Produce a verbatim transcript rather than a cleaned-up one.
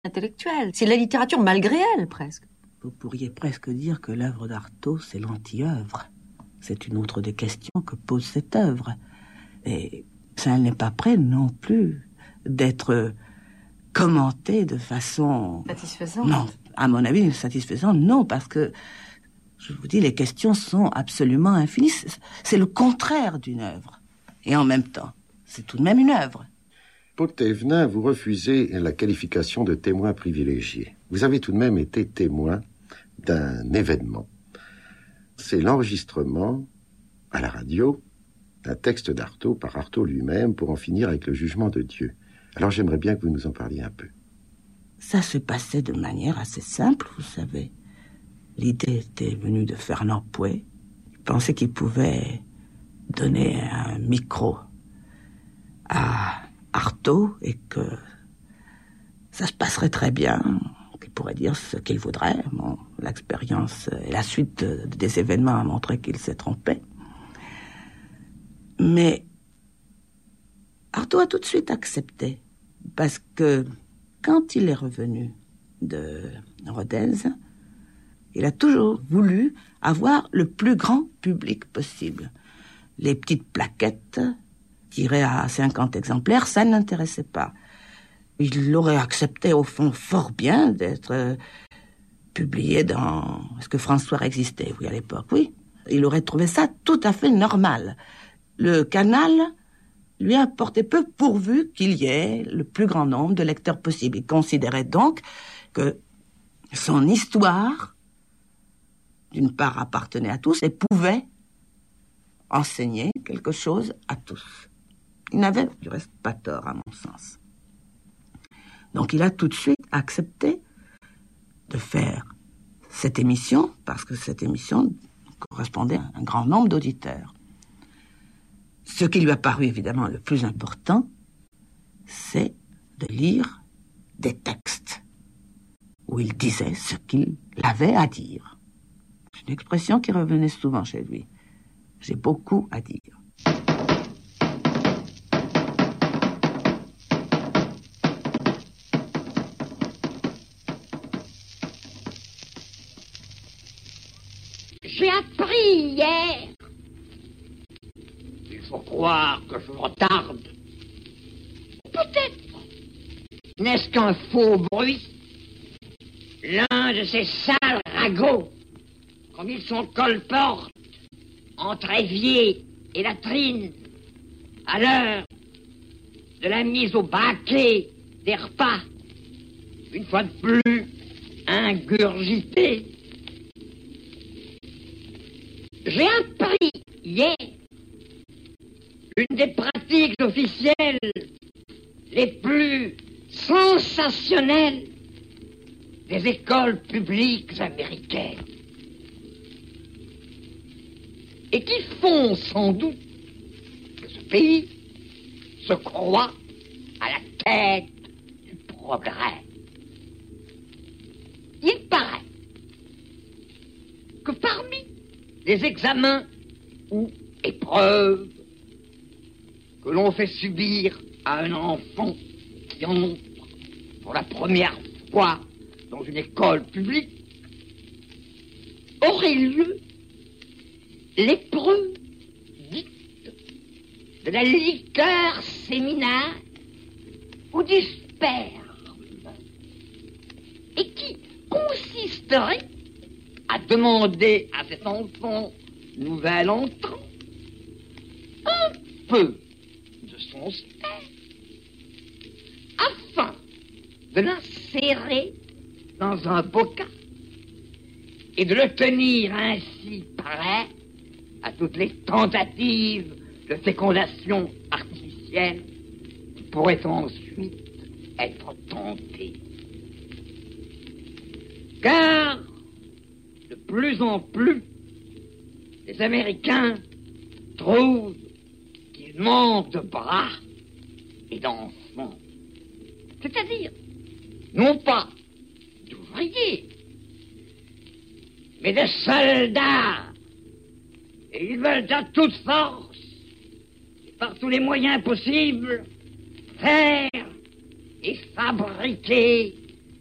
intellectuelle. C'est la littérature malgré elle, presque. Vous pourriez presque dire que l'œuvre d'Artaud, c'est l'anti-œuvre. C'est une autre des questions que pose cette œuvre. Et ça n'est pas prêt non plus d'être commenté de façon... satisfaisante. Non, à mon avis, satisfaisante, non, parce que, je vous dis, les questions sont absolument infinies. C'est le contraire d'une œuvre. Et en même temps, c'est tout de même une œuvre. Paul Thévenin, vous refusez la qualification de témoin privilégié. Vous avez tout de même été témoin d'un événement. C'est l'enregistrement à la radio d'un texte d'Artaud par Artaud lui-même pour en finir avec le jugement de Dieu. Alors j'aimerais bien que vous nous en parliez un peu. Ça se passait de manière assez simple, vous savez. L'idée était venue de Fernand Pouet. Il pensait qu'il pouvait donner un micro à Artaud et que ça se passerait très bien, qu'il pourrait dire ce qu'il voudrait. Bon, l'expérience et la suite des événements a montré qu'il s'est trompé. Mais Artaud a tout de suite accepté, parce que quand il est revenu de Rodez, il a toujours voulu avoir le plus grand public possible. Les petites plaquettes tirées à cinquante exemplaires, ça ne l'intéressait pas. Il aurait accepté au fond fort bien d'être euh, publié dans... Est-ce que François existait, oui, à l'époque? Oui. Il aurait trouvé ça tout à fait normal. Le Canal lui importait peu pourvu qu'il y ait le plus grand nombre de lecteurs possible. Il considérait donc que son histoire, d'une part, appartenait à tous et pouvait enseigner quelque chose à tous. Il n'avait, du reste, pas tort, à mon sens. Donc il a tout de suite accepté de faire cette émission, parce que cette émission correspondait à un grand nombre d'auditeurs. Ce qui lui a paru évidemment le plus important, c'est de lire des textes où il disait ce qu'il avait à dire. C'est une expression qui revenait souvent chez lui. J'ai beaucoup à dire. J'ai appris hier. Il faut croire que je retarde. Peut-être. N'est-ce qu'un faux bruit? L'un de ces sales ragots, comme ils sont colportes, entre évier et latrine, à l'heure de la mise au baquet des repas, une fois de plus ingurgité. J'ai appris hier une des pratiques officielles les plus sensationnelles des écoles publiques américaines et qui font sans doute que ce pays se croit à la tête du progrès. Il paraît que parmi les examens ou épreuves que l'on fait subir à un enfant qui entre pour la première fois dans une école publique, aurait lieu l'épreuve dite de la liqueur séminaire ou du sperme, et qui consisterait à demander à cet enfant nouvel entrant un peu de son sperme afin de l'insérer dans un bocal et de le tenir ainsi prêt à toutes les tentatives de fécondation artificielle qui pourraient ensuite être tentées. Car de plus en plus, les Américains trouvent qu'ils manquent de bras et d'enfants. C'est-à-dire, non pas d'ouvriers, mais de soldats. Et ils veulent à toute force, et par tous les moyens possibles, faire et fabriquer